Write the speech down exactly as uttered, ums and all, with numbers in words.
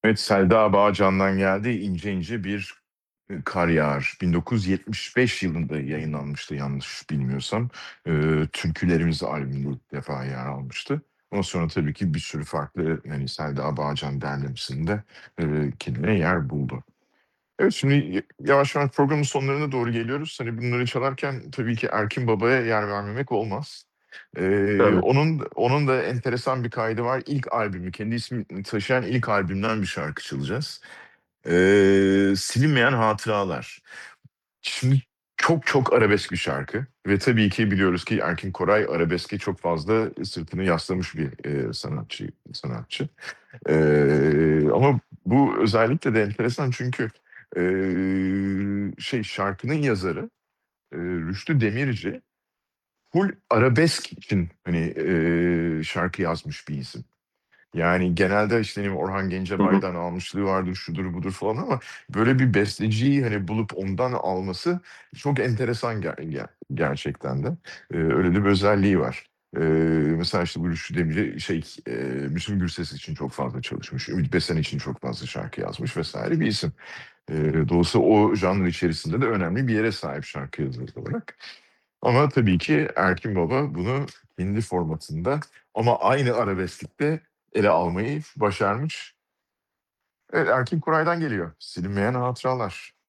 Evet, Selda Bağcan'dan geldi. İnce ince bir e, kar yağar. bin dokuz yüz yetmiş beş yılında yayınlanmıştı yanlış bilmiyorsam. Ee, Türkülerimiz albümü ilk defa yer almıştı. Ondan sonra tabii ki bir sürü farklı hani Selda Bağcan derlemesinde e, kendine yer buldu. Evet, şimdi y yavaş yavaş programın sonlarına doğru geliyoruz. Hani bunları çalarken tabii ki Erkin Baba'ya yer vermemek olmaz. Eee, Tabii. onun onun da enteresan bir kaydı var. İlk albümü, kendi ismini taşıyan ilk albümden bir şarkı çalacağız. Eee, Silinmeyen Hatıralar. Şimdi çok çok arabesk bir şarkı ve tabii ki biliyoruz ki Erkin Koray arabeske çok fazla sırtını yaslamış bir, eee, sanatçı sanatçı. Eee, ama bu özellikle de enteresan çünkü, eee, şey, şarkının yazarı, eee, Rüştü Demirci full arabesk için, hani, eee, şarkı yazmış bir isim. Yani genelde, işte, ne bileyim, Orhan Hı hı. Gencebay'dan almışlığı vardır, şudur budur falan ama böyle bir besteciyi, hani, bulup ondan alması çok enteresan ger ger gerçekten de. Eee, öyle de bir özelliği var. Eee, mesela, işte, bu Rüştü Demirci şey, eee, Müslüm Gürses için çok fazla çalışmış, Ümit Besen için çok fazla şarkı yazmış vesaire bir isim. Eee, dolayısıyla o janr içerisinde de önemli bir yere sahip şarkı yazarı olarak. Ama tabii ki Erkin Baba bunu kendi formatında ama aynı arabesklikte ele almayı başarmış. Evet, Erkin Koray'dan geliyor. Silinmeyen Hatıralar.